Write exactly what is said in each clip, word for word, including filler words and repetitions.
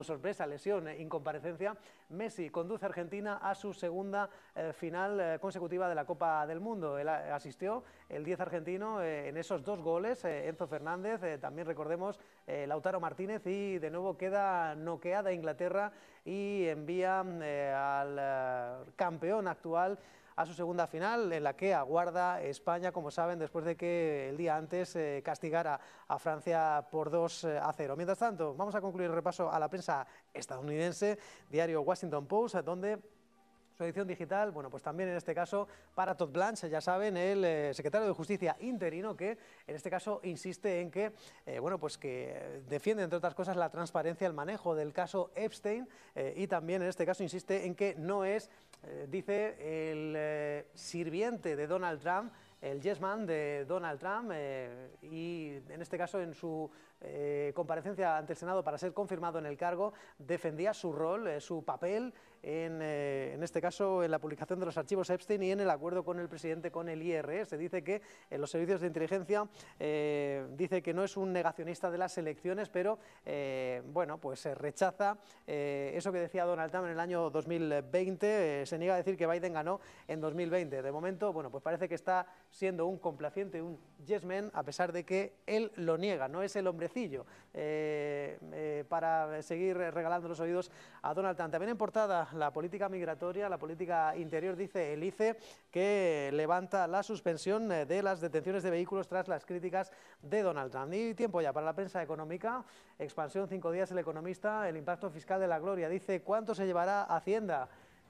sorpresa, lesión, eh, incomparecencia, Messi conduce a Argentina a su segunda eh, final eh, consecutiva de la Copa del Mundo. Él a, asistió el diez argentino eh, en esos dos goles, eh, Enzo Fernández, eh, también recordemos eh, Lautaro Martínez, y de nuevo queda noqueada Inglaterra y envía eh, al eh, campeón actual a su segunda final, en la que aguarda España, como saben, después de que el día antes eh, castigara a Francia por dos a cero. Mientras tanto, vamos a concluir el repaso a la prensa estadounidense, diario Washington Post, donde su edición digital, bueno, pues también en este caso para Todd Blanche, ya saben, el eh, secretario de Justicia interino, que en este caso insiste en que, eh, bueno, pues que defiende, entre otras cosas, la transparencia, el manejo del caso Epstein, eh, y también en este caso insiste en que no es, eh, dice, el eh, sirviente de Donald Trump, el yes man de Donald Trump, eh, y en este caso en su eh, comparecencia ante el Senado para ser confirmado en el cargo, defendía su rol, eh, su papel en, eh, en este caso en la publicación de los archivos Epstein y en el acuerdo con el presidente con el I R. Se dice que en los servicios de inteligencia eh, dice que no es un negacionista de las elecciones, pero eh, bueno, pues se rechaza eh, eso que decía Donald Trump en el año dos mil veinte, eh, se niega a decir que Biden ganó en dos mil veinte. De momento, bueno, pues parece que está siendo un complaciente, un yes man, a pesar de que él lo niega, no es el hombrecillo eh, eh, para seguir regalando los oídos a Donald Trump. También en portada, la política migratoria, la política interior, dice el I C E, que levanta la suspensión de las detenciones de vehículos tras las críticas de Donald Trump. Y tiempo ya para la prensa económica, expansión cinco días, El Economista, el impacto fiscal de la gloria, dice cuánto se llevará Hacienda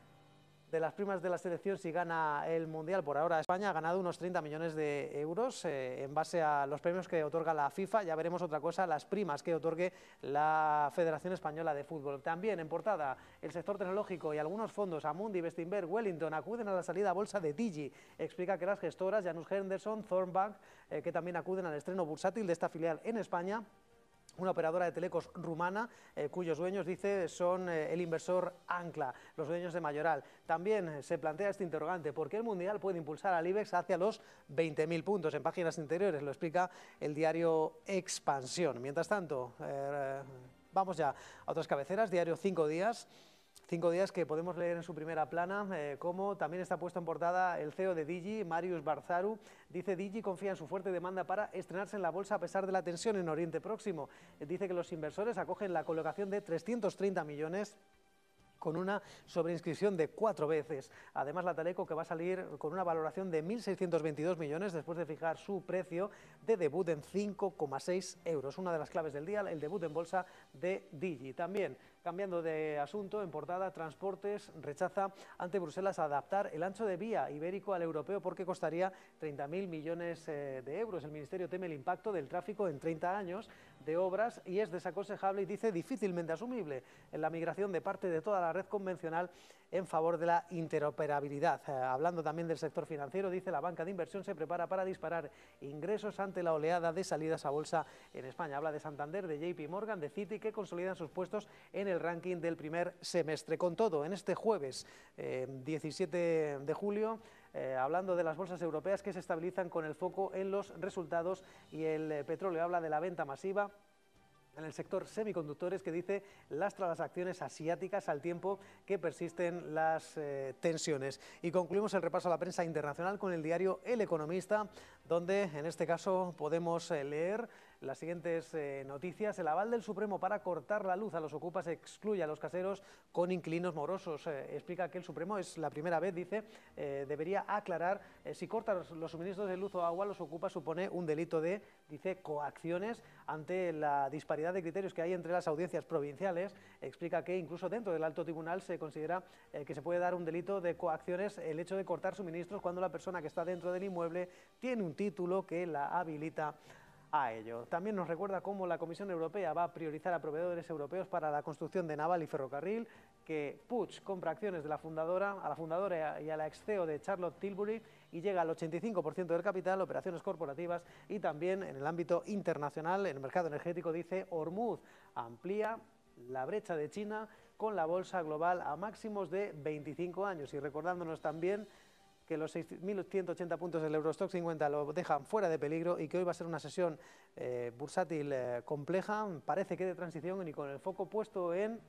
de las primas de la selección si gana el Mundial. Por ahora España ha ganado unos treinta millones de euros eh, en base a los premios que otorga la FIFA. Ya veremos otra cosa, las primas que otorgue la Federación Española de Fútbol. También en portada, el sector tecnológico y algunos fondos, Amundi, Bestinver, Wellington, acuden a la salida a bolsa de Digi. Explica que las gestoras, Janus Henderson, Thornbank, eh, que también acuden al estreno bursátil de esta filial en España, una operadora de telecos rumana, eh, cuyos dueños, dice, son eh, el inversor Ancla, los dueños de Mayoral. También eh, se plantea este interrogante: ¿por qué el Mundial puede impulsar al IBEX hacia los veinte mil puntos? En páginas interiores lo explica el diario Expansión. Mientras tanto, eh, vamos ya a otras cabeceras, diario Cinco Días. Cinco días que podemos leer en su primera plana, eh, como también está puesto en portada el C E O de Digi, Marius Barzaru. Dice: Digi confía en su fuerte demanda para estrenarse en la bolsa a pesar de la tensión en Oriente Próximo. Dice que los inversores acogen la colocación de trescientos treinta millones con una sobreinscripción de cuatro veces. Además, la Teleco, que va a salir con una valoración de mil seiscientos veintidós millones después de fijar su precio de debut en cinco coma seis euros. Una de las claves del día, el debut en bolsa de Digi. También, cambiando de asunto, en portada, Transportes rechaza ante Bruselas adaptar el ancho de vía ibérico al europeo porque costaría treinta mil millones eh, de euros. El Ministerio teme el impacto del tráfico en treinta años de obras y es desaconsejable y dice difícilmente asumible en la migración de parte de toda la red convencional en favor de la interoperabilidad. Eh, hablando también del sector financiero, dice: la banca de inversión se prepara para disparar ingresos ante la oleada de salidas a bolsa en España. Habla de Santander, de J P Morgan, de Citi, que consolidan sus puestos en el ranking del primer semestre. Con todo, en este jueves eh, diecisiete de julio, eh, hablando de las bolsas europeas que se estabilizan con el foco en los resultados y el eh, petróleo, habla de la venta masiva en el sector semiconductores, que dice lastra las acciones asiáticas al tiempo que persisten las eh, tensiones. Y concluimos el repaso a la prensa internacional con el diario El Economista, donde en este caso podemos eh, leer las siguientes eh, noticias. El aval del Supremo para cortar la luz a los ocupas excluye a los caseros con inquilinos morosos. Eh, explica que el Supremo, es la primera vez, dice, eh, debería aclarar eh, si cortar los, los suministros de luz o agua a los ocupas supone un delito de, dice, coacciones ante la disparidad de criterios que hay entre las audiencias provinciales. Explica que incluso dentro del alto tribunal se considera eh, que se puede dar un delito de coacciones el hecho de cortar suministros cuando la persona que está dentro del inmueble tiene un título que la habilita a ello. También nos recuerda cómo la Comisión Europea va a priorizar a proveedores europeos para la construcción de naval y ferrocarril, que Puig compra acciones de la fundadora, a la fundadora y a la ex C E O de Charlotte Tilbury y llega al ochenta y cinco por ciento del capital, operaciones corporativas. Y también en el ámbito internacional, en el mercado energético, dice Hormuz amplía la brecha de China con la bolsa global a máximos de veinticinco años. Y recordándonos también que los seis mil ciento ochenta puntos del Eurostoxx cincuenta lo dejan fuera de peligro y que hoy va a ser una sesión eh, bursátil eh, compleja, parece que de transición, y con el foco puesto en